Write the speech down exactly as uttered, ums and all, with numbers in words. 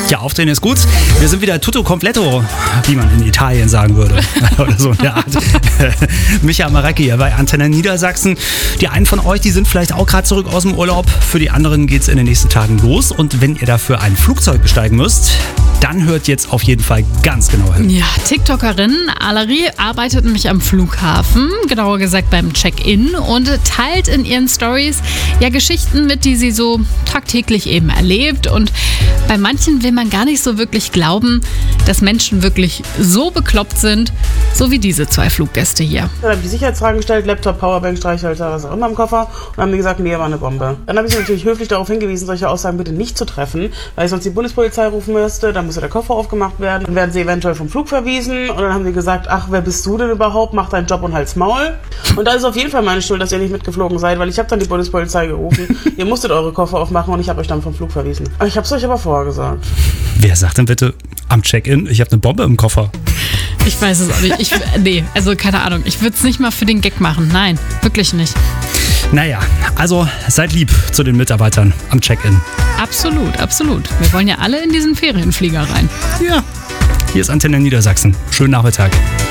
Ja, Aufdrehen ist gut. Wir sind wieder tutto completo, wie man in Italien sagen würde. Oder so in der Art. Micha Marecki hier bei Antenne Niedersachsen. Die einen von euch, die sind vielleicht auch gerade zurück aus dem Urlaub. Für die anderen geht es in den nächsten Tagen los. Und wenn ihr dafür ein Flugzeug besteigen müsst, dann hört jetzt auf jeden Fall ganz genau hin. Ja, TikTokerin Alari arbeitet nämlich am Flughafen, genauer gesagt beim Check-in, und teilt in ihren Stories ja Geschichten mit, die sie so tagtäglich eben erlebt. Und bei manchen will man gar nicht so wirklich glauben, dass Menschen wirklich so bekloppt sind, so wie diese zwei Fluggäste hier. Dann habe ich die Sicherheitsfragen gestellt, Laptop, Powerbank, Streichhölzer, was auch immer im Koffer, und dann haben die gesagt, nee, war eine Bombe. Dann habe ich sie natürlich höflich darauf hingewiesen, solche Aussagen bitte nicht zu treffen, weil ich sonst die Bundespolizei rufen müsste, dann müsste der Koffer aufgemacht werden, dann werden sie eventuell vom Flug verwiesen, und dann haben sie gesagt, ach, wer bist du denn überhaupt, mach deinen Job und halt's Maul. Und da ist auf jeden Fall meine Schuld, dass ihr nicht mitgeflogen seid, weil ich habe dann die Bundespolizei gerufen, ihr musstet eure Koffer aufmachen und ich habe euch dann vom Flug verwiesen. Ich habe es euch aber vorher gesagt. Wer sagt denn bitte am Check-in, ich habe eine Bombe im Koffer? Ich weiß es auch nicht. Ich, nee, also keine Ahnung. Ich würde es nicht mal für den Gag machen. Nein, wirklich nicht. Naja, also seid lieb zu den Mitarbeitern am Check-in. Absolut, absolut. Wir wollen ja alle in diesen Ferienflieger rein. Ja, hier ist Antenne Niedersachsen. Schönen Nachmittag.